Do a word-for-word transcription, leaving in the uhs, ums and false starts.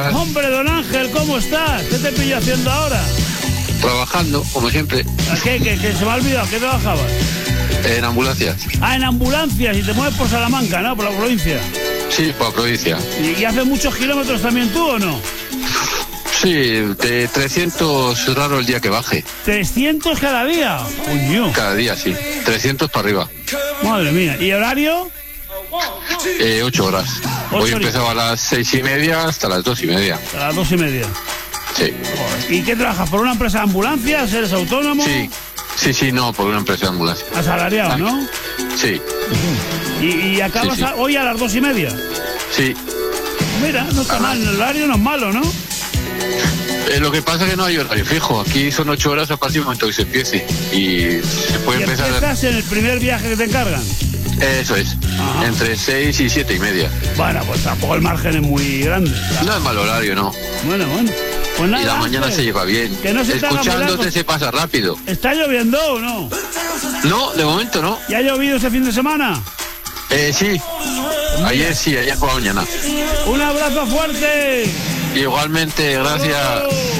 Hombre, don Ángel, ¿cómo estás? ¿Qué te pillo haciendo ahora? Trabajando, como siempre. ¿Qué, qué, qué se me ha olvidado? ¿Qué trabajabas? En ambulancias. Ah, en ambulancias, y te mueves por Salamanca, ¿no? Por la provincia. Sí, por la provincia. ¿Y, y haces muchos kilómetros también tú o no? Sí, de trescientos raro el día que baje. ¿trescientos cada día? Coño. Cada día, sí. trescientos para arriba. Madre mía. ¿Y horario? Eh, ocho horas. Ocho Hoy empezaba a las seis y media hasta las dos y media. A las dos y media. Sí. ¿Y qué trabajas? ¿Por una empresa de ambulancias? ¿Eres autónomo? Sí, sí, sí, no, por una empresa de ambulancia. Asalariado, ¿no? Sí. ¿Y, y acabas Sí, sí. a- hoy a las dos y media? Sí. Mira, no está mal, el horario no es malo, ¿no? Eh, lo que pasa es que no hay horario fijo. Aquí son ocho horas a partir del momento que se empiece. Y se puede ¿Y empezar... empiezas en el primer viaje que te encargan? Eso es. Ajá. Entre seis y siete y media. Bueno, pues tampoco el margen es muy grande. No es mal horario, no. Bueno, bueno. Pues nada, Y la mañana Ángel, se lleva bien. que no se te haga muy Escuchándote largo. se pasa rápido. ¿Está lloviendo o no? No, de momento no. ¿Ya ha llovido ese fin de semana? Eh, sí. Ayer sí, ayer por la mañana. ¡Un abrazo fuerte! Igualmente, gracias. ¡Oh!